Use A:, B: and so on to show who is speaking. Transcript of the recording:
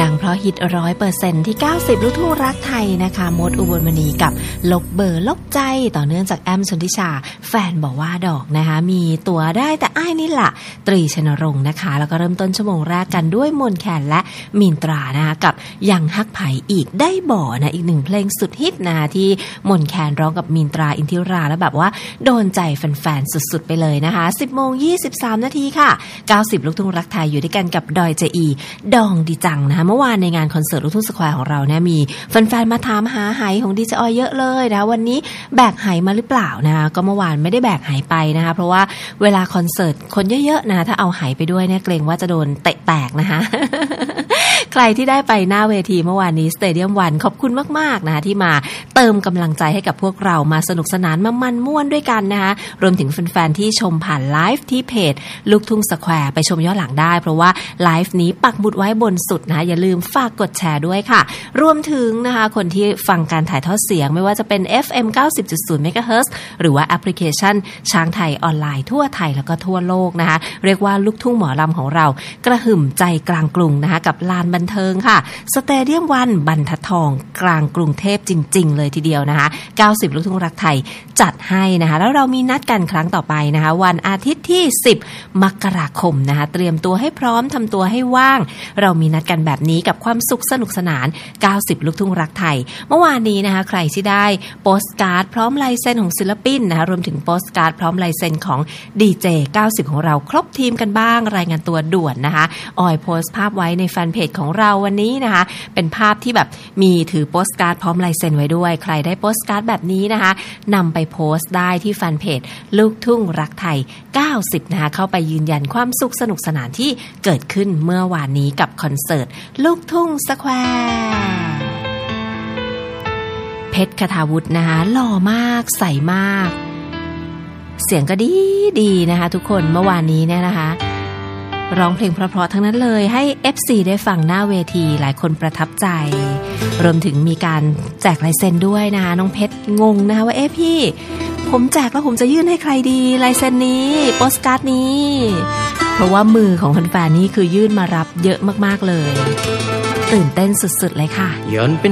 A: ดังเพราะฮิต 100% ที่90ลูกทุ่งรักไทยนะคะมดอุบลมณีกับลบเบอร์ลบใจต่อเนื่องจากแอมชนทิชาแฟนบอกว่าดอกนะคะมีตัวได้แต่อ้ายนี่ล่ะตรีชนรงค์นะคะแล้วก็เริ่มต้นชั่วโมงแรกกันด้วยมนแคนและมีนตรานะคะกับยังฮักไผอีกได้บ่อนะอีกหนึ่งเพลงสุดฮิตนะคะที่มนแคนร้องกับมีนตราอินทิราแล้วแบบว่าโดนใจแฟนๆสุดๆไปเลยนะคะ 10:23 นาทีค่ะ90ลูกทุ่งรักไทยอยู่ด้วยกันกับดอยเจอีดองดีจังนะคะเมื่อวานในงานคอนเสิร์ตลูกทุ่งสแควร์ของเราเนี่ยมีแฟนๆมาถามหาไหของดีเจออยเยอะเลยนะวันนี้แบกไหมาหรือเปล่านะคะก็เมื่อวานไม่ได้แบกไหไปนะคะเพราะว่าเวลาคอนเสิร์ตคนเยอะๆนะถ้าเอาไหไปด้วยเนี่ยเกรงว่าจะโดนเตะแตกนะคะใครที่ได้ไปหน้าเวทีเมื่อวานนี้สเตเดียมวันขอบคุณมากๆนะคะที่มาเติมกำลังใจให้กับพวกเรามาสนุกสนานมามันม่วนด้วยกันนะคะรวมถึงแฟนๆที่ชมผ่านไลฟ์ที่เพจลูกทุ่งสแควร์ไปชมย้อนหลังได้เพราะว่าไลฟ์นี้ปักหมุดไว้บนสุดนะอย่าลืมฝากกดแชร์ด้วยค่ะรวมถึงนะคะคนที่ฟังการถ่ายทอดเสียงไม่ว่าจะเป็น FM 90.0 MHz หรือว่าแอปพลิเคชันช้างไทยออนไลน์ทั่วไทยแล้วก็ทั่วโลกนะคะเรียกว่าลูกทุ่งหมอลำของเรากระหึ่มใจกลางกรุงนะคะกับลานบันเทิงค่ะสเตเดียมวันบรรทัดทองกลางกรุงเทพจริงๆเลยทีเดียวนะคะ90ลูกทุ่งรักไทยจัดให้นะคะแล้วเรามีนัดกันครั้งต่อไปนะคะวันอาทิตย์ที่10มกราคมนะคะเตรียมตัวให้พร้อมทำตัวให้ว่างเรามีนัดกันแบบนี้กับความสุขสนุกสนาน90ลูกทุ่งรักไทยเมื่อวานนี้นะคะใครที่ได้โปสการ์ดพร้อมลายเซ็นของศิลปินนะคะรวมถึงโปสการ์ดพร้อมลายเซ็นของดีเจ90ของเราครบทีมกันบ้างรายงานตัวด่วนนะคะออยโพสต์ภาพไว้ในแฟนเพจของเราวันนี้นะคะเป็นภาพที่แบบมีถือโปสการ์ดพร้อมลายเซ็นไว้ด้วยใครได้โปสการ์ดแบบนี้นะคะนำไปโพสต์ได้ที่แฟนเพจลูกทุ่งรักไทย90นะคะเข้าไปยืนยันความสุขสนุกสนานที่เกิดขึ้นเมื่อวานนี้กับคอนเสิร์ตลูกทุ่งสแควร์เพชรคทาวุฒินะคะหล่อมากใสมากเสียงก็ดีนะคะทุกคนเมื่อวานนี้เนี่ยนะคะร้องเพลงเพราะๆทั้งนั้นเลยให้ FC ได้ฟังหน้าเวทีหลายคนประทับใจรวมถึงมีการแจกลายเซ็นด้วยนะคะน้องเพชรงงนะคะว่าพี่ผมแจกแล้วผมจะยื่นให้ใครดีลายเซ็นนี้โปสการ์ดนี้เพราะว่ามือของแฟนๆนี่คือยื่นมารับเยอะมากๆเลยตื่นเต้นสุดๆเลยค่ะ
B: ย้อนเป็น